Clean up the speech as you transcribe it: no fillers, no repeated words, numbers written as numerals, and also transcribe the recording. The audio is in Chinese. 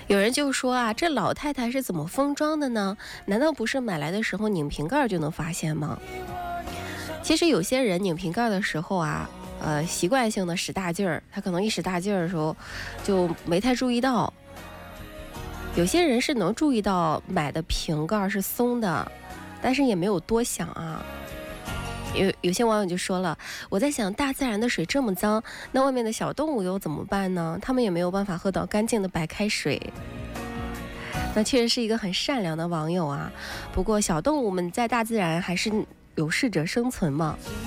有人就说啊，这老太太是怎么封装的呢？难道不是买来的时候拧瓶盖就能发现吗？其实有些人拧瓶盖的时候啊，习惯性的使大劲儿，他可能一使大劲儿的时候就没太注意到。有些人是能注意到买的瓶盖是松的，但是也没有多想啊。有些网友就说了，我在想，大自然的水这么脏，那外面的小动物又怎么办呢？他们也没有办法喝到干净的白开水。那确实是一个很善良的网友啊。不过小动物们在大自然还是有适者生存嘛。